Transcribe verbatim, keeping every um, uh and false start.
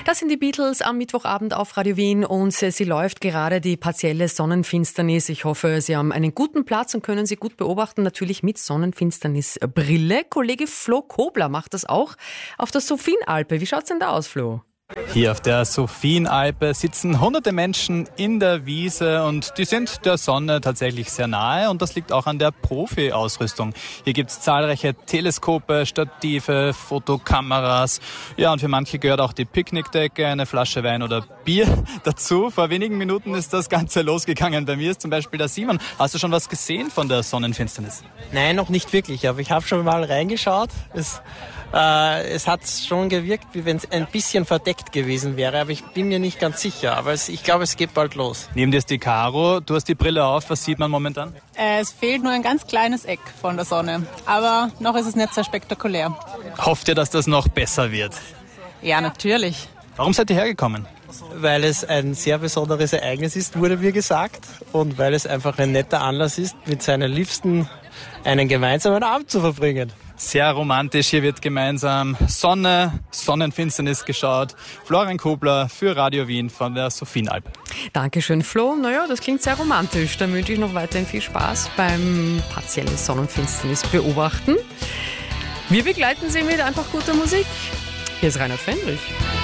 Das sind die Beatles am Mittwochabend auf Radio Wien und sie läuft gerade die partielle Sonnenfinsternis. Ich hoffe, Sie haben einen guten Platz und können sie gut beobachten, natürlich mit Sonnenfinsternisbrille. Kollege Flo Kobler macht das auch auf der Sophienalpe. Wie schaut's denn da aus, Flo? Hier auf der Sophienalpe sitzen hunderte Menschen in der Wiese und die sind der Sonne tatsächlich sehr nahe und das liegt auch an der Profi-Ausrüstung. Hier gibt es zahlreiche Teleskope, Stative, Fotokameras. Ja, und für manche gehört auch die Picknickdecke, eine Flasche Wein oder Bier dazu. Vor wenigen Minuten ist das Ganze losgegangen. Bei mir ist zum Beispiel der Simon. Hast du schon was gesehen von der Sonnenfinsternis? Nein, noch nicht wirklich, aber ich habe schon mal reingeschaut. Es Äh, es hat schon gewirkt, wie wenn es ein bisschen verdeckt gewesen wäre, aber ich bin mir nicht ganz sicher. Aber es, ich glaube, es geht bald los. Neben dir ist die Caro. Du hast die Brille auf. Was sieht man momentan? Äh, es fehlt nur ein ganz kleines Eck von der Sonne. Aber noch ist es nicht sehr spektakulär. Hofft ihr, dass das noch besser wird? Ja, natürlich. Warum seid ihr hergekommen? Weil es ein sehr besonderes Ereignis ist, wurde mir gesagt. Und weil es einfach ein netter Anlass ist, mit seinen Liebsten einen gemeinsamen Abend zu verbringen. Sehr romantisch. Hier wird gemeinsam Sonne, Sonnenfinsternis geschaut. Florian Kobler für Radio Wien von der Sophienalpe. Dankeschön, Flo. Naja, das klingt sehr romantisch. Dann wünsche ich noch weiterhin viel Spaß beim partiellen Sonnenfinsternis beobachten. Wir begleiten Sie mit einfach guter Musik. Hier ist Reinhard Fendrich.